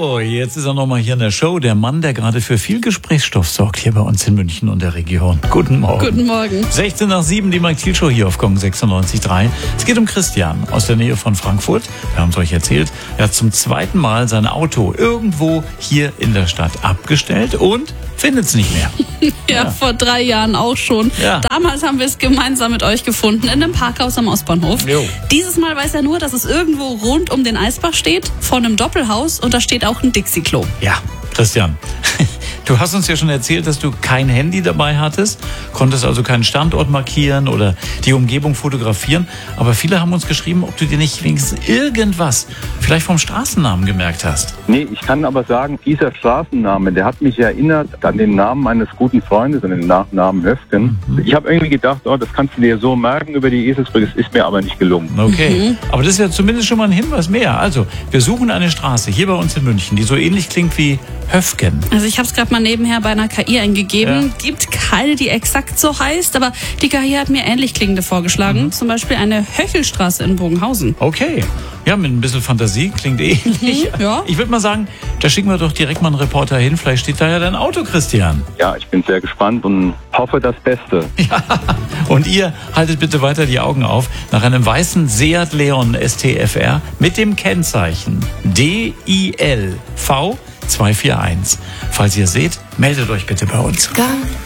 So, jetzt ist er nochmal hier in der Show. Der Mann, der gerade für viel Gesprächsstoff sorgt hier bei uns in München und der Region. Guten Morgen. Guten Morgen. 16 nach 7, die Mike Thiel Show hier auf Gong 96.3. Es geht um Christian aus der Nähe von Frankfurt. Wir haben es euch erzählt. Er hat zum zweiten Mal sein Auto irgendwo hier in der Stadt abgestellt und findet es nicht mehr. Ja, vor 3 Jahren auch schon. Ja. Damals haben wir es gemeinsam mit euch gefunden, in einem Parkhaus am Ostbahnhof. Jo. Dieses Mal weiß er nur, dass es irgendwo rund um den Eisbach steht, vor einem Doppelhaus, und da steht auch ein Dixie-Klo. Ja, Christian, du hast uns ja schon erzählt, dass du kein Handy dabei hattest, konntest also keinen Standort markieren oder die Umgebung fotografieren. Aber viele haben uns geschrieben, ob du dir nicht wenigstens irgendwas vielleicht vom Straßennamen gemerkt hast. Nee, ich kann aber sagen, dieser Straßenname, der hat mich erinnert an den Namen meines guten Freundes, an den Nachnamen Höfgen. Ich habe irgendwie gedacht, oh, das kannst du dir so merken über die Eselsbrücke, das ist mir aber nicht gelungen. Okay, aber das ist ja zumindest schon mal ein Hinweis mehr. Also, wir suchen eine Straße hier bei uns in München, die so ähnlich klingt wie Höfgen. Also ich habe es gerade mal nebenher bei einer KI eingegeben. Ja. Gibt keine, die exakt so heißt, aber die KI hat mir ähnlich klingende vorgeschlagen. Zum Beispiel eine Höchelstraße in Bogenhausen. Okay, ja, mit ein bisschen Fantasie klingt ähnlich. ja. Ich würde mal sagen, da schicken wir doch direkt mal einen Reporter hin. Vielleicht steht da ja dein Auto, Christian. Ja, ich bin sehr gespannt und hoffe das Beste. Und ihr haltet bitte weiter die Augen auf nach einem weißen Seat Leon STFR mit dem Kennzeichen DILV 241. Falls ihr seht, meldet euch bitte bei uns.